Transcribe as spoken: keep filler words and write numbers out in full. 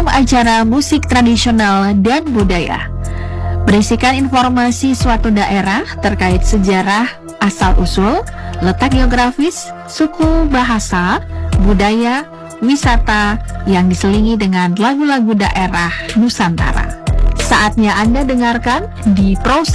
dalam acara musik tradisional dan budaya. Berisikan informasi suatu daerah terkait sejarah, asal-usul, letak geografis, suku, bahasa, budaya, wisata yang diselingi dengan lagu-lagu daerah Nusantara. Saatnya Anda dengarkan di Prosa